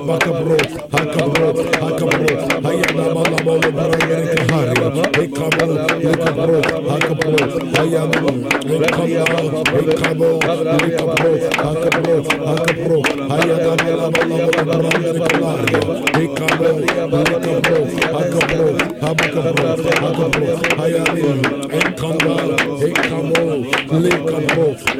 Bakabro, Hakabro, Hakabro, Hayana Malabolo, Barangare Haria, Ekabo, Ekabro, Hakabro, Hayana, Ekabo, Ekabo, Ekabro, Hakabro, Hakabro, Hayana Malabolo, Barangare Haria, Ekabo, Ekabro, Hakabro, Habakabro, Hakabro, Hayana, Ekabo, Ekabo, Lekabo,